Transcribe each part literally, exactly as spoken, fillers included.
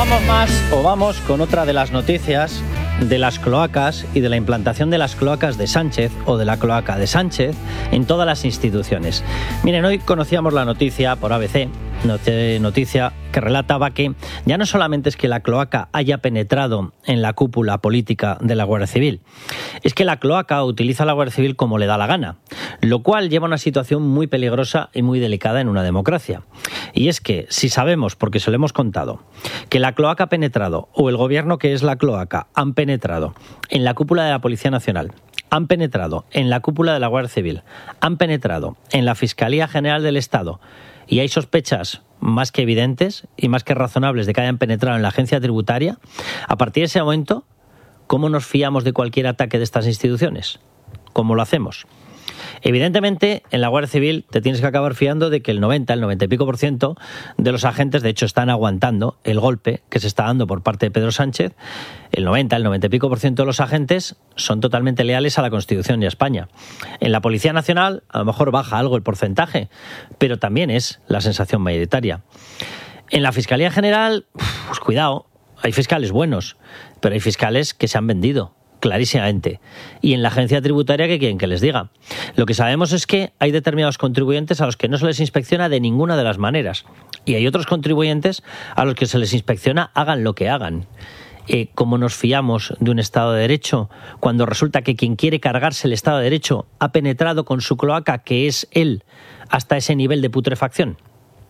vamos más, o vamos con otra de las noticias de las cloacas y de la implantación de las cloacas de Sánchez o de la cloaca de Sánchez en todas las instituciones. Miren, hoy conocíamos la noticia por A B C, noticia que relataba que ya no solamente es que la cloaca haya penetrado en la cúpula política de la Guardia Civil, es que la cloaca utiliza a la Guardia Civil como le da la gana, lo cual lleva a una situación muy peligrosa y muy delicada en una democracia. Y es que si sabemos, porque se lo hemos contado, que la cloaca ha penetrado, o el gobierno que es la cloaca han penetrado en la cúpula de la Policía Nacional, han penetrado en la cúpula de la Guardia Civil, han penetrado en la Fiscalía General del Estado, y hay sospechas más que evidentes y más que razonables de que hayan penetrado en la agencia tributaria, a partir de ese momento, ¿cómo nos fiamos de cualquier ataque de estas instituciones? ¿Cómo lo hacemos? Evidentemente, en la Guardia Civil te tienes que acabar fiando de que el noventa, el noventa y pico por ciento de los agentes, de hecho, están aguantando el golpe que se está dando por parte de Pedro Sánchez. El noventa, el noventa y pico por ciento de los agentes son totalmente leales a la Constitución y a España. En la Policía Nacional, a lo mejor baja algo el porcentaje, pero también es la sensación mayoritaria. En la Fiscalía General, pues cuidado, hay fiscales buenos, pero hay fiscales que se han vendido. Clarísimamente. Y en la agencia tributaria, ¿qué quieren que les diga? Lo que sabemos es que hay determinados contribuyentes a los que no se les inspecciona de ninguna de las maneras. Y hay otros contribuyentes a los que se les inspecciona hagan lo que hagan. Eh, ¿Cómo nos fiamos de un Estado de Derecho cuando resulta que quien quiere cargarse el Estado de Derecho ha penetrado con su cloaca, que es él, hasta ese nivel de putrefacción?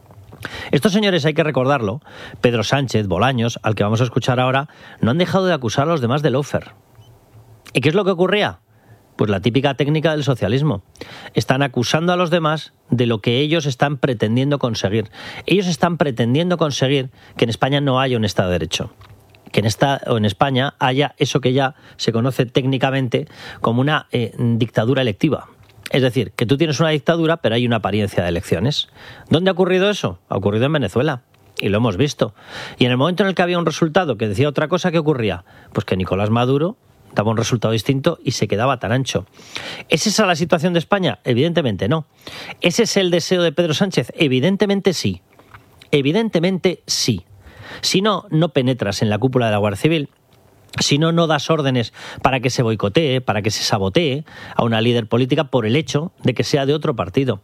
Estos señores, hay que recordarlo, Pedro Sánchez, Bolaños, al que vamos a escuchar ahora, no han dejado de acusar a los demás de lawfare. ¿Y qué es lo que ocurría? Pues la típica técnica del socialismo. Están acusando a los demás de lo que ellos están pretendiendo conseguir. Ellos están pretendiendo conseguir que en España no haya un Estado de Derecho. Que en, esta, o en España haya eso que ya se conoce técnicamente como una eh, dictadura electiva. Es decir, que tú tienes una dictadura, pero hay una apariencia de elecciones. ¿Dónde ha ocurrido eso? Ha ocurrido en Venezuela. Y lo hemos visto. Y en el momento en el que había un resultado que decía otra cosa, ¿qué ocurría? Pues que Nicolás Maduro daba un resultado distinto y se quedaba tan ancho. ¿Es esa la situación de España? Evidentemente no. ¿Ese es el deseo de Pedro Sánchez? Evidentemente sí. Evidentemente sí. Si no, no penetras en la cúpula de la Guardia Civil. Si no, no das órdenes para que se boicotee, para que se sabotee a una líder política por el hecho de que sea de otro partido.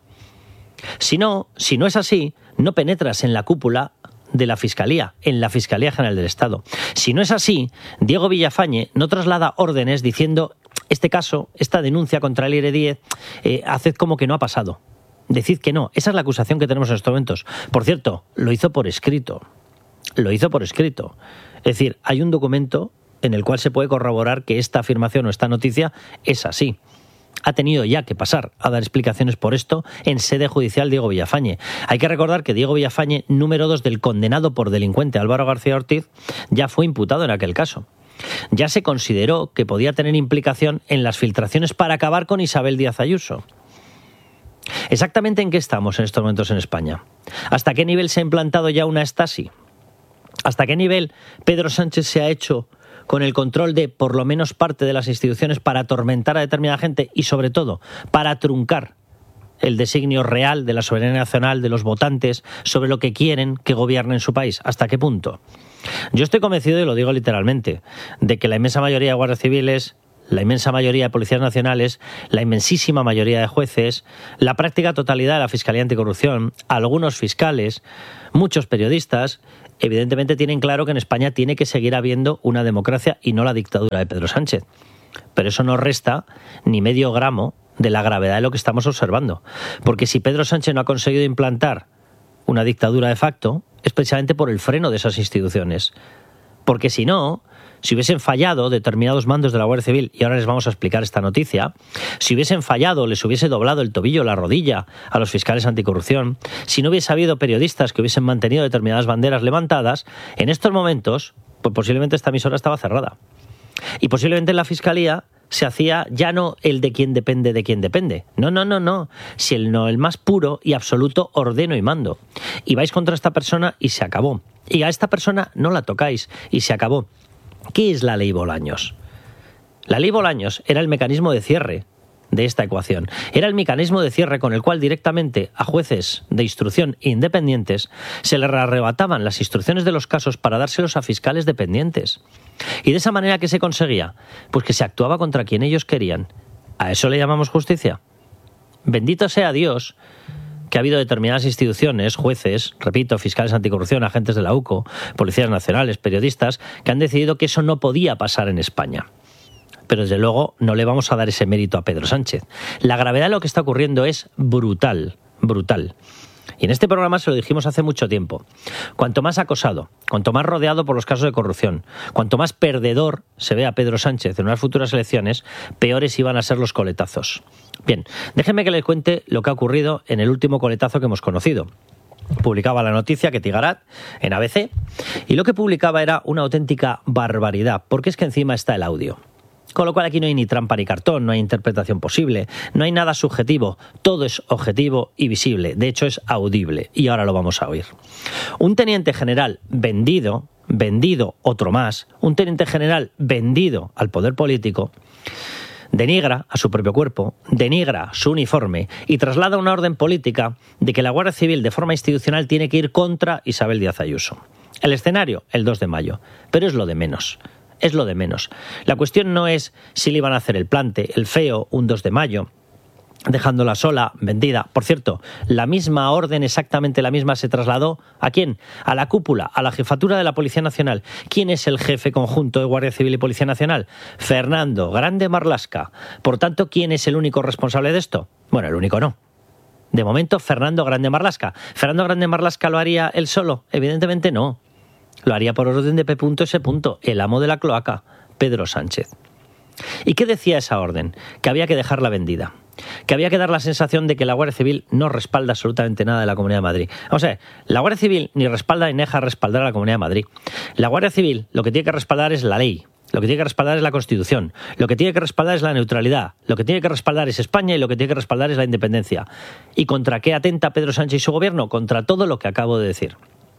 Si no, si no es así, no penetras en la cúpula de la Fiscalía, en la Fiscalía General del Estado. Si no es así, Diego Villafañe no traslada órdenes diciendo este caso, esta denuncia contra el I R diez, eh, haced como que no ha pasado. Decid que no. Esa es la acusación que tenemos en estos momentos. Por cierto, lo hizo por escrito. Lo hizo por escrito. Es decir, hay un documento en el cual se puede corroborar que esta afirmación o esta noticia es así. Ha tenido ya que pasar a dar explicaciones por esto en sede judicial Diego Villafañe. Hay que recordar que Diego Villafañe, número dos del condenado por delincuente Álvaro García Ortiz, ya fue imputado en aquel caso. Ya se consideró que podía tener implicación en las filtraciones para acabar con Isabel Díaz Ayuso. ¿Exactamente en qué estamos en estos momentos en España? ¿Hasta qué nivel se ha implantado ya una Stasi? ¿Hasta qué nivel Pedro Sánchez se ha hecho con el control de por lo menos parte de las instituciones para atormentar a determinada gente y, sobre todo, para truncar el designio real de la soberanía nacional, de los votantes, sobre lo que quieren que gobierne en su país? ¿Hasta qué punto? Yo estoy convencido, y lo digo literalmente, de que la inmensa mayoría de guardias civiles, la inmensa mayoría de policías nacionales, la inmensísima mayoría de jueces, la práctica totalidad de la Fiscalía Anticorrupción, algunos fiscales, muchos periodistas, evidentemente tienen claro que en España tiene que seguir habiendo una democracia y no la dictadura de Pedro Sánchez. Pero eso no resta ni medio gramo de la gravedad de lo que estamos observando. Porque si Pedro Sánchez no ha conseguido implantar una dictadura de facto, es precisamente por el freno de esas instituciones. Porque si no, si hubiesen fallado determinados mandos de la Guardia Civil, y ahora les vamos a explicar esta noticia, si hubiesen fallado, les hubiese doblado el tobillo, la rodilla a los fiscales anticorrupción, si no hubiese habido periodistas que hubiesen mantenido determinadas banderas levantadas, en estos momentos, pues posiblemente esta emisora estaba cerrada. Y posiblemente en la Fiscalía se hacía ya no el de quien depende de quien depende. No, no, no, no. Si el no, el más puro y absoluto ordeno y mando. Y vais contra esta persona y se acabó. Y a esta persona no la tocáis y se acabó. ¿Qué es la ley Bolaños? La ley Bolaños era el mecanismo de cierre de esta ecuación. Era el mecanismo de cierre con el cual directamente a jueces de instrucción independientes se les arrebataban las instrucciones de los casos para dárselos a fiscales dependientes. ¿Y de esa manera qué se conseguía? Pues que se actuaba contra quien ellos querían. ¿A eso le llamamos justicia? Bendito sea Dios que ha habido determinadas instituciones, jueces, repito, fiscales anticorrupción, agentes de la U C O, policías nacionales, periodistas, que han decidido que eso no podía pasar en España. Pero desde luego no le vamos a dar ese mérito a Pedro Sánchez. La gravedad de lo que está ocurriendo es brutal, brutal. Y en este programa se lo dijimos hace mucho tiempo. Cuanto más acosado, cuanto más rodeado por los casos de corrupción, cuanto más perdedor se ve a Pedro Sánchez en unas futuras elecciones, peores iban a ser los coletazos. Bien, déjenme que les cuente lo que ha ocurrido en el último coletazo que hemos conocido. Publicaba la noticia que Tigarat en A B C y lo que publicaba era una auténtica barbaridad, porque es que encima está el audio. Con lo cual aquí no hay ni trampa ni cartón, no hay interpretación posible, no hay nada subjetivo, todo es objetivo y visible, de hecho es audible, y ahora lo vamos a oír. Un teniente general vendido, vendido otro más, un teniente general vendido al poder político, denigra a su propio cuerpo, denigra su uniforme y traslada una orden política de que la Guardia Civil de forma institucional tiene que ir contra Isabel Díaz Ayuso. El escenario, el dos de mayo, pero es lo de menos. Es lo de menos. La cuestión no es si le iban a hacer el plante, el feo, un dos de mayo, dejándola sola, vendida. Por cierto, la misma orden, exactamente la misma, se trasladó ¿a quién? A la cúpula, a la jefatura de la Policía Nacional. ¿Quién es el jefe conjunto de Guardia Civil y Policía Nacional? Fernando Grande Marlaska. Por tanto, ¿quién es el único responsable de esto? Bueno, el único no. De momento, Fernando Grande Marlaska. ¿Fernando Grande Marlaska lo haría él solo? Evidentemente no. Lo haría por orden de P S., el amo de la cloaca, Pedro Sánchez. ¿Y qué decía esa orden? Que había que dejarla vendida. Que había que dar la sensación de que la Guardia Civil no respalda absolutamente nada de la Comunidad de Madrid. O sea, la Guardia Civil ni respalda ni deja respaldar a la Comunidad de Madrid. La Guardia Civil lo que tiene que respaldar es la ley. Lo que tiene que respaldar es la Constitución. Lo que tiene que respaldar es la neutralidad. Lo que tiene que respaldar es España y lo que tiene que respaldar es la independencia. ¿Y contra qué atenta Pedro Sánchez y su gobierno? Contra todo lo que acabo de decir.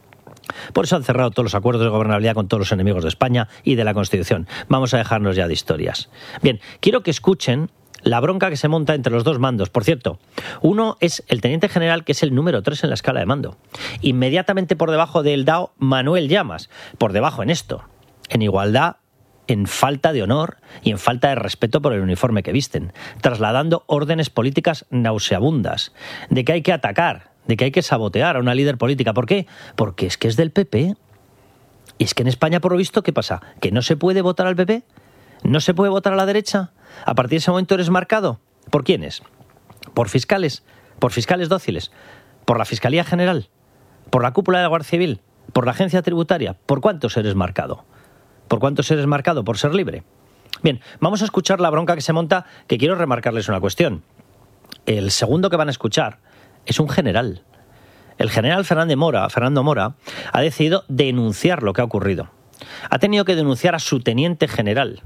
Por eso han cerrado todos los acuerdos de gobernabilidad con todos los enemigos de España y de la Constitución. Vamos a dejarnos ya de historias. Bien, quiero que escuchen la bronca que se monta entre los dos mandos. Por cierto, uno es el teniente general, que es el número tres en la escala de mando. Inmediatamente por debajo del D A O, Manuel Llamas. Por debajo en esto, en igualdad, en falta de honor y en falta de respeto por el uniforme que visten, trasladando órdenes políticas nauseabundas de que hay que atacar, de que hay que sabotear a una líder política. ¿Por qué? Porque es que es del P P. Y es que en España, por lo visto, ¿qué pasa? ¿Que no se puede votar al P P? ¿No se puede votar a la derecha? ¿A partir de ese momento eres marcado? ¿Por quiénes? ¿Por fiscales? ¿Por fiscales dóciles? ¿Por la Fiscalía General? ¿Por la cúpula de la Guardia Civil? ¿Por la Agencia Tributaria? ¿Por cuántos eres marcado? ¿Por cuántos eres marcado? ¿Por ser libre? Bien, vamos a escuchar la bronca que se monta, que quiero remarcarles una cuestión. El segundo que van a escuchar es un general. El general Fernando Mora, Fernando Mora ha decidido denunciar lo que ha ocurrido. Ha tenido que denunciar a su teniente general.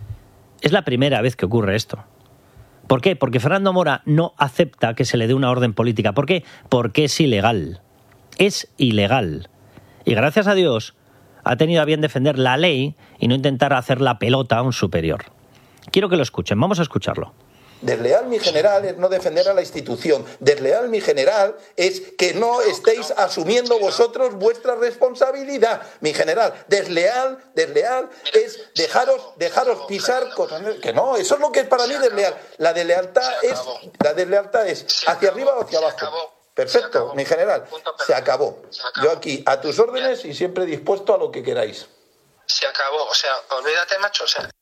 Es la primera vez que ocurre esto. ¿Por qué? Porque Fernando Mora no acepta que se le dé una orden política. ¿Por qué? Porque es ilegal. Es ilegal. Y gracias a Dios ha tenido a bien defender la ley y no intentar hacer la pelota a un superior. Quiero que lo escuchen. Vamos a escucharlo. Desleal, mi general, es no defender a la institución. Desleal, mi general, es que no estéis asumiendo vosotros vuestra responsabilidad. Mi general, desleal, desleal es dejaros, dejaros pisar cosas. Que no, eso es lo que es para mí desleal. La deslealtad es, la deslealtad es hacia arriba o hacia abajo. Perfecto, mi general. Se acabó. Yo aquí, a tus órdenes y siempre dispuesto a lo que queráis. Se acabó, o sea, olvídate, macho, o sea...